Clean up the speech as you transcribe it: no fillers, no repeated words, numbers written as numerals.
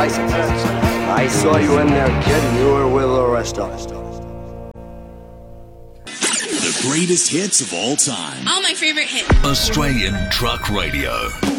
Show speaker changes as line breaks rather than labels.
license. I saw you in there, kid, and you were with the rest of us.
The greatest hits of all time.
All my favorite hits.
Australian Truck Radio.